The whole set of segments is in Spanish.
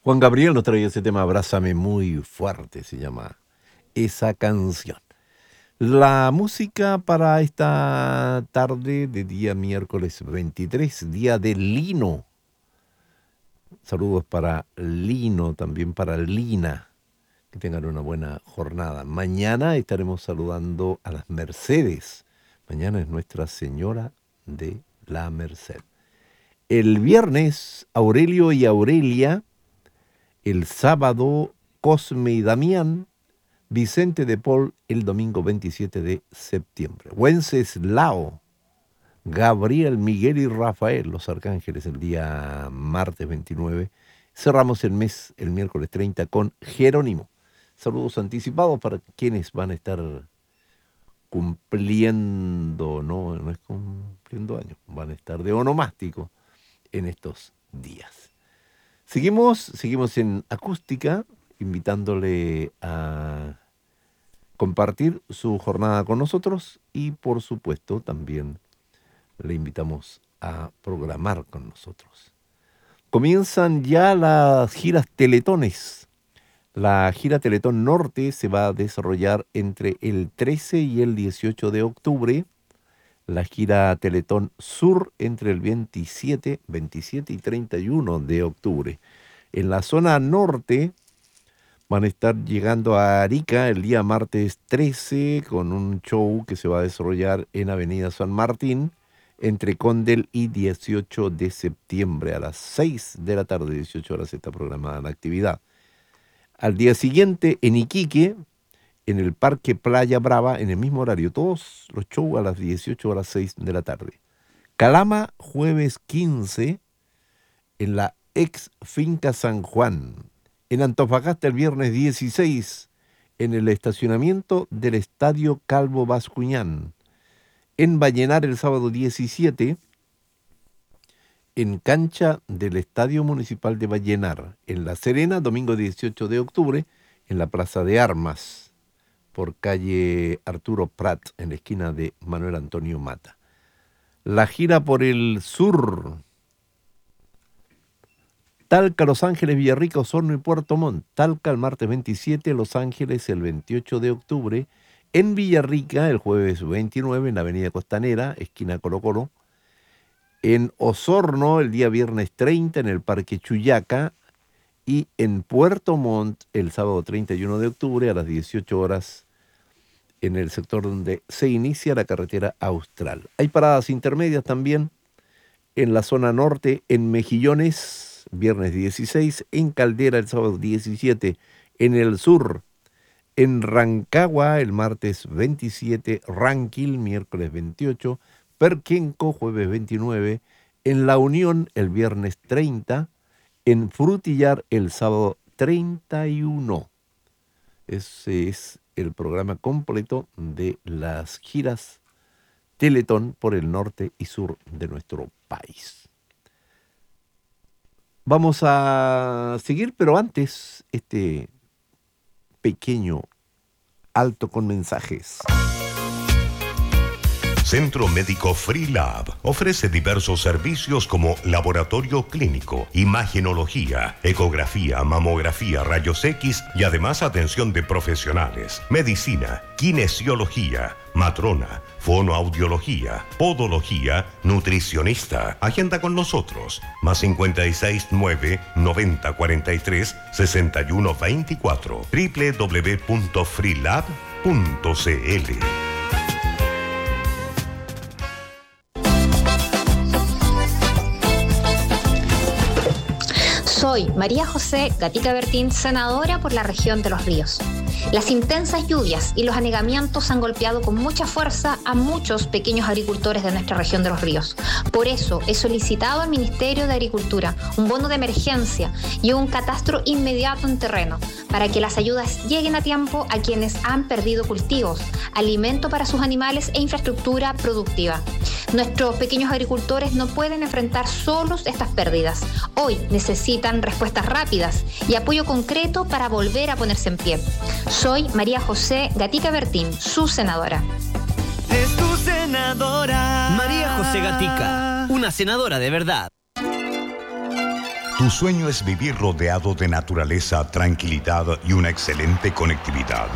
Juan Gabriel nos trae ese tema, Abrázame muy fuerte, se llama esa canción. La música para esta tarde de día miércoles 23, día de Lino. Saludos para Lino, también para Lina. Que tengan una buena jornada. Mañana estaremos saludando a las Mercedes. Mañana es Nuestra Señora de la Merced. El viernes, Aurelio y Aurelia. El sábado, Cosme y Damián. Vicente de Paul, el domingo 27 de septiembre. Wenceslao, Gabriel, Miguel y Rafael, los arcángeles, el día martes 29. Cerramos el mes, el miércoles 30, con Jerónimo. Saludos anticipados para quienes van a estar cumpliendo, no es cumpliendo años, van a estar de onomástico en estos días. Seguimos en acústica, invitándole a compartir su jornada con nosotros y, por supuesto, también le invitamos a programar con nosotros. Comienzan ya las giras Teletones. La gira Teletón Norte se va a desarrollar entre el 13 y el 18 de octubre. La gira Teletón Sur entre el 27 y 31 de octubre. En la zona norte van a estar llegando a Arica el día martes 13 con un show que se va a desarrollar en Avenida San Martín entre Condel y 18 de septiembre. A las 6 de la tarde, 18 horas, está programada la actividad. Al día siguiente en Iquique, en el Parque Playa Brava, en el mismo horario, todos los shows a las 18 horas 6 de la tarde. Calama, jueves 15, en la ex Finca San Juan. En Antofagasta, el viernes 16, en el estacionamiento del Estadio Calvo Bascuñán. En Vallenar, el sábado 17, en cancha del Estadio Municipal de Vallenar. En La Serena, domingo 18 de octubre, en la Plaza de Armas, por calle Arturo Prat, en la esquina de Manuel Antonio Mata. La gira por el sur: Talca, Los Ángeles, Villarrica, Osorno y Puerto Montt. Talca el martes 27, Los Ángeles el 28 de octubre, en Villarrica el jueves 29, en la Avenida Costanera, esquina Colo Colo. En Osorno el día viernes 30, en el Parque Chuyaca. Y en Puerto Montt el sábado 31 de octubre a las 18 horas, en el sector donde se inicia la carretera austral. Hay paradas intermedias también en la zona norte, en Mejillones, viernes 16, en Caldera el sábado 17, en el sur, en Rancagua el martes 27, Ranquil miércoles 28, Perquenco jueves 29, en La Unión el viernes 30, en Frutillar el sábado 31. Ese es el programa completo de las giras Teletón por el norte y sur de nuestro país. Vamos a seguir, pero antes, este pequeño alto con mensajes. Centro Médico Freelab ofrece diversos servicios como laboratorio clínico, imagenología, ecografía, mamografía, rayos X y además atención de profesionales, medicina, kinesiología, matrona, fonoaudiología, podología, nutricionista. Agenda con nosotros. Más 56 9 90 43 61 24. www.freelab.cl. Soy María José Gatica Bertín, senadora por la región de Los Ríos. Las intensas lluvias y los anegamientos han golpeado con mucha fuerza a muchos pequeños agricultores de nuestra región de Los Ríos. Por eso he solicitado al Ministerio de Agricultura un bono de emergencia y un catastro inmediato en terreno para que las ayudas lleguen a tiempo a quienes han perdido cultivos, alimento para sus animales e infraestructura productiva. Nuestros pequeños agricultores no pueden enfrentar solos estas pérdidas. Hoy necesitan respuestas rápidas y apoyo concreto para volver a ponerse en pie. Soy María José Gatica Bertín, su senadora. Es tu senadora. María José Gatica, una senadora de verdad. Tu sueño es vivir rodeado de naturaleza, tranquilidad y una excelente conectividad.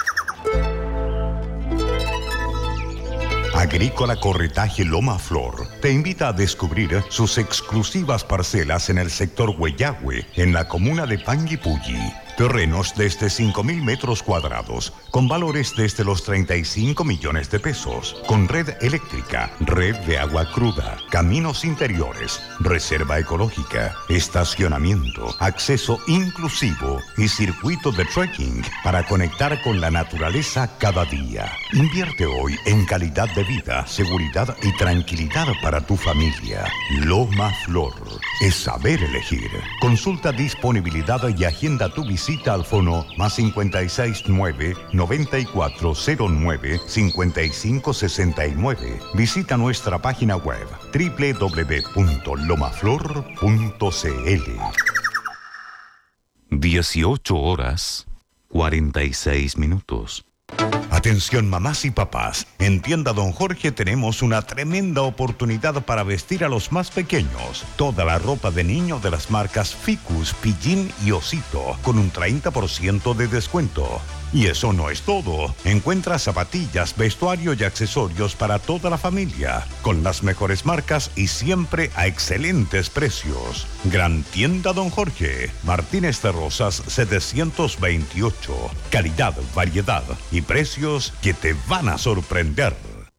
Agrícola Corretaje Loma Flor te invita a descubrir sus exclusivas parcelas en el sector Huellahue, en la comuna de Panguipulli. Terrenos desde 5.000 metros cuadrados, con valores desde los 35 millones de pesos, con red eléctrica, red de agua cruda, caminos interiores, reserva ecológica, estacionamiento, acceso inclusivo y circuito de trekking para conectar con la naturaleza cada día. Invierte hoy en calidad de vida, seguridad y tranquilidad para tu familia. Loma Flor es saber elegir. Consulta disponibilidad y agenda tu visita al fono +56 9 9409 5569. Visita nuestra página web www.lomaflor.cl. 18:46. Atención mamás y papás, en Tienda Don Jorge tenemos una tremenda oportunidad para vestir a los más pequeños. Toda la ropa de niño de las marcas Ficus, Pillín y Osito, con un 30% de descuento. Y eso no es todo. Encuentra zapatillas, vestuario y accesorios para toda la familia, con las mejores marcas y siempre a excelentes precios. Gran Tienda Don Jorge, Martínez de Rosas 728. Calidad, variedad y precios que te van a sorprender.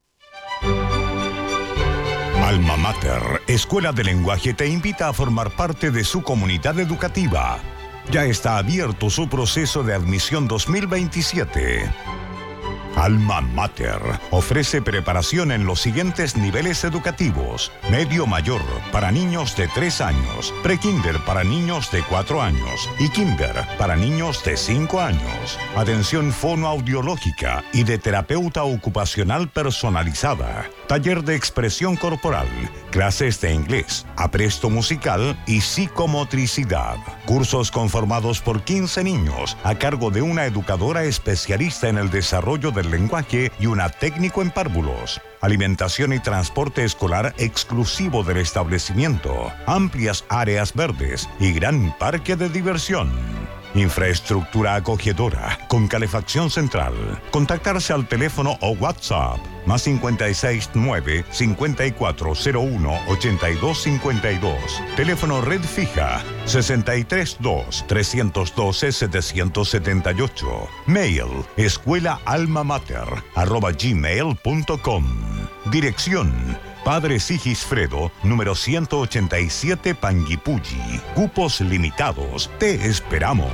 Alma Mater, Escuela de Lenguaje, te invita a formar parte de su comunidad educativa. Ya está abierto su proceso de admisión 2027. Alma Mater ofrece preparación en los siguientes niveles educativos: medio mayor para niños de 3 años, prekinder para niños de 4 años y kinder para niños de 5 años. Atención fonoaudiológica y de terapeuta ocupacional personalizada. Taller de expresión corporal, clases de inglés, apresto musical y psicomotricidad. Cursos conformados por 15 niños a cargo de una educadora especialista en el desarrollo del lenguaje y una técnico en párvulos. Alimentación y transporte escolar exclusivo del establecimiento. Amplias áreas verdes y gran parque de diversión. Infraestructura acogedora con calefacción central. Contactarse al teléfono o WhatsApp +56 9 5401 8252. Teléfono red fija 63 2 312 778. Mail escuelaalmamater@gmail.com. Dirección Padre Sigisfredo, número 187, Panguipulli. Cupos limitados. Te esperamos.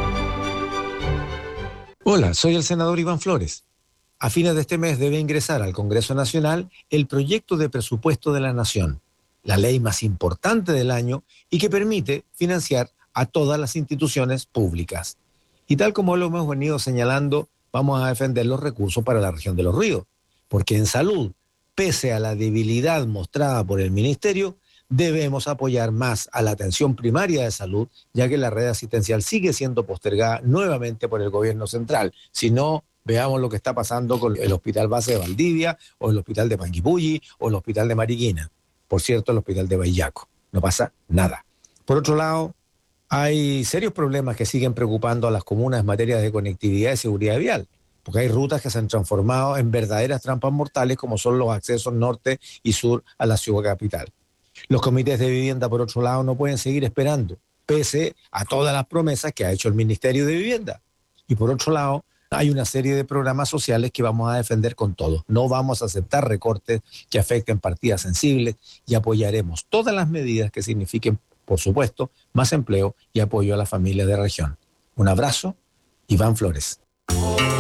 Hola, soy el senador Iván Flores. A fines de este mes debe ingresar al Congreso Nacional el proyecto de presupuesto de la Nación, la ley más importante del año y que permite financiar a todas las instituciones públicas. Y tal como lo hemos venido señalando, vamos a defender los recursos para la región de Los Ríos, porque en salud, pese a la debilidad mostrada por el Ministerio, debemos apoyar más a la atención primaria de salud, ya que la red asistencial sigue siendo postergada nuevamente por el gobierno central. Si no, veamos lo que está pasando con el Hospital Base de Valdivia, o el Hospital de Panguipulli, o el Hospital de Mariquina. Por cierto, el Hospital de Bahillaco. No pasa nada. Por otro lado, hay serios problemas que siguen preocupando a las comunas en materia de conectividad y seguridad vial, porque hay rutas que se han transformado en verdaderas trampas mortales, como son los accesos norte y sur a la ciudad capital. Los comités de vivienda, por otro lado, no pueden seguir esperando, pese a todas las promesas que ha hecho el Ministerio de Vivienda. Y por otro lado, hay una serie de programas sociales que vamos a defender con todo. No vamos a aceptar recortes que afecten partidas sensibles y apoyaremos todas las medidas que signifiquen, por supuesto, más empleo y apoyo a las familias de la región. Un abrazo, Iván Flores.